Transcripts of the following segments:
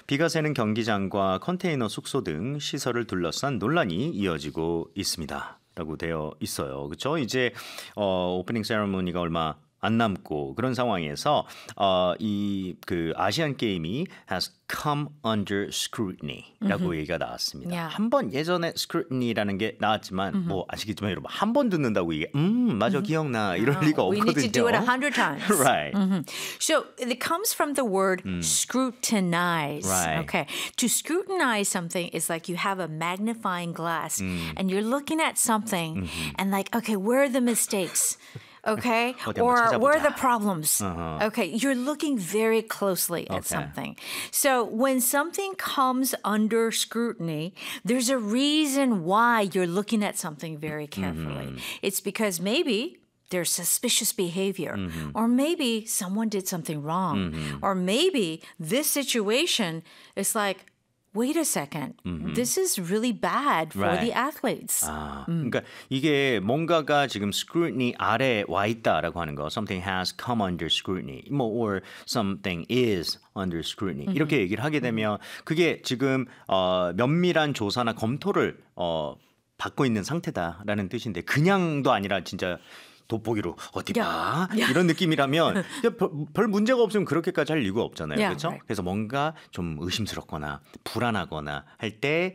비가 새는 경기장과 컨테이너 숙소 등 시설을 둘러싼 논란이 이어지고 있습니다. 라고 되어 있어요. 그렇죠? 이제 오프닝 세레모니가 얼마 안 남고 그런 상황에서 이 그 아시안 게임이 has come under scrutiny라고 얘기가 나왔습니다. Yeah. 한 번 예전에 scrutiny라는 게 나왔지만 뭐 아시겠지만 여러분 한 번 듣는다고 이게 맞아 기억나 이럴 리가 We 없거든요. need to do it 100 times. Right. So it comes from the word scrutinize. Right. Okay. To scrutinize something is like you have a magnifying glass and you're looking at something and like, okay, where are the mistakes? Okay. 어디 한번 Or where are the 찾아보자. problems? Okay. You're looking very closely at Okay. something. So when something comes under scrutiny, there's a reason why you're looking at something very carefully. It's because maybe there's suspicious behavior, or maybe someone did something wrong, or maybe this situation is like, wait a second, this is really bad for Right. the athletes. 그러니까 이게 뭔가가 지금 scrutiny 아래 와 있다라고 하는 거, something has come under scrutiny, 뭐 or something is under scrutiny 이렇게 얘기를 하게 되면 그게 지금 면밀한 조사나 검토를 받고 있는 상태다라는 뜻인데 그냥도 아니라 진짜 돋보기로 어디 봐 이런 느낌이라면 별 문제가 없으면 그렇게까지 할 이유가 없잖아요. Yeah, 그렇죠? right. 그래서 뭔가 좀 의심스럽거나 불안하거나 할 때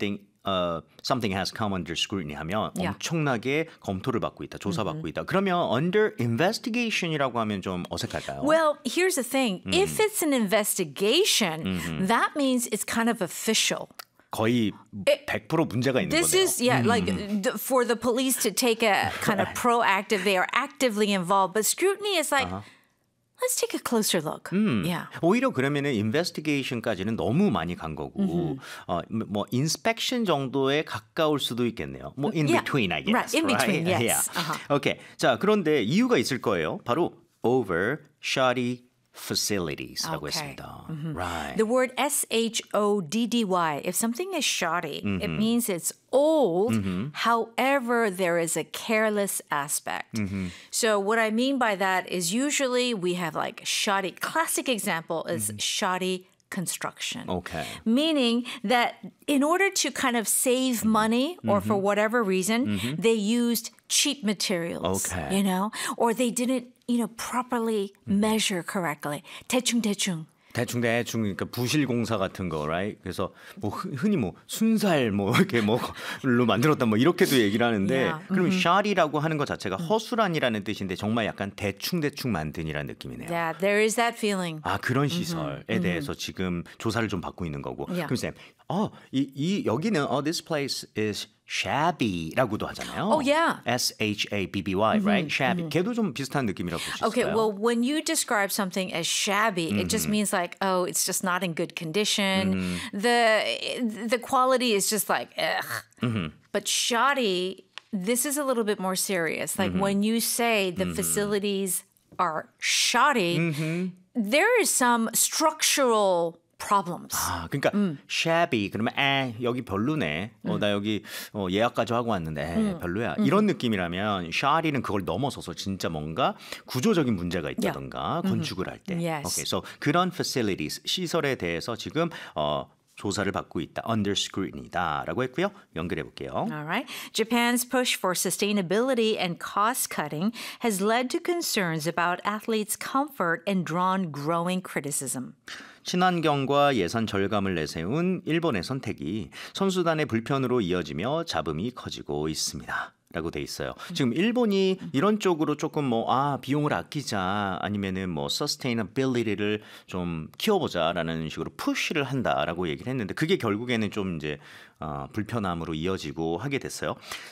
something has come under scrutiny 하면 Yeah. 엄청나게 검토를 받고 있다, 조사받고 있다. 그러면 under investigation이라고 하면 좀 어색할까요? Well, here's the thing. If it's an investigation, that means it's kind of official. 거의 100% 문제가 있는 This 거네요. is, like for the police to take a kind of proactive, they are actively involved. But scrutiny is like, let's take a closer look. Yeah. 오히려 그러면은 investigation까지는 너무 많이 간 거고 뭐 inspection 정도에 가까울 수도 있겠네요. 뭐 in Yeah. between, I guess. Right, in between, right? yes. Yeah. Okay. 자, 그런데 이유가 있을 거예요. 바로 over shoddy facilities라고 Okay. 했습니다. Right. The word shoddy, if something is shoddy, it means it's old. However, there is a careless aspect. So what I mean by that is usually we have like shoddy. Classic example is shoddy construction. Okay. Meaning that in order to kind of save money or for whatever reason, they used cheap materials, Okay. or they didn't, properly measure correctly. 대충. 대충 그러니까 부실 공사 같은 거, right? 그래서 뭐 흔히 뭐 순살 뭐 이렇게 뭐로 만들었다 뭐 이렇게도 얘기를 하는데 Yeah. 그럼 shoddy라고 하는 것 자체가 허술한이라는 뜻인데 정말 약간 대충 만든이라는 느낌이네요. Yeah, there is that feeling. 아 그런 시설에 대해서 지금 조사를 좀 받고 있는 거고. Yeah. 그럼 쌤, 이 여기는 this place is shabby라고도 하잖아요. Oh, yeah. SHABBY, right? Shabby. 걔도 좀 비슷한 느낌이라고 볼 수 있을까요? Okay, well, when you describe something as shabby, it just means like, oh, it's just not in good condition. The quality is just like, ugh. But shoddy, this is a little bit more serious. Like when you say the facilities are shoddy, there is some structural problems. 아, 그러니까 shabby 그러면 여기 별로네. 나 여기 예약까지 하고 왔는데 별로야. 이런 느낌이라면 shoddy는 그걸 넘어서서 진짜 뭔가 구조적인 문제가 있다던가 건축을 할 때. Yes. Okay, so 그런 facilities 시설에 대해서 지금 조사를 받고 있다. under scrutiny다라고 했고요. 연결해 볼게요. All right. Japan's push for sustainability and cost cutting has led to concerns about athletes' comfort and drawn growing criticism. 친환경과 예산 절감을 내세운 일본의 선택이 선수단의 불편으로 이어지며 잡음이 커지고 있습니다. 라고 돼 있어요. 지금 일본이 이런 쪽으로 조금 비용을 아끼자 아니면은 sustainability를 좀 키워보자라는 식으로 푸시를 한다라고 얘기를 했는데 그게 결국에는 좀 이제 불편함으로 이어지고 하게 됐어요.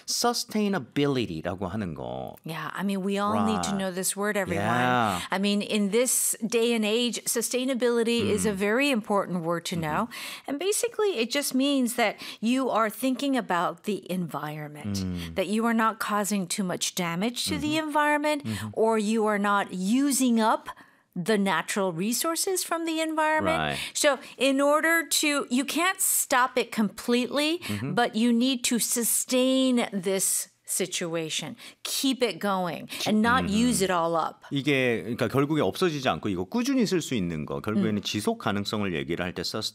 Sustainability라고 하는 거. Yeah, I mean, we all need to know this word, everyone. Yeah. I mean, in this day and age, sustainability is a very important word to know. And basically, it just means that you are thinking about the environment, that you are not causing too much damage to the environment, or you are not using up the natural resources from the environment. Right. So in order to, you can't stop it completely, but you need to sustain this situation, keep it going, and not use it all up. 이게 그러니까 결국에 없어지지 않고 이거 꾸준히 쓸 수 있는 거 결국에는 지속 가능성을 얘기를 할 때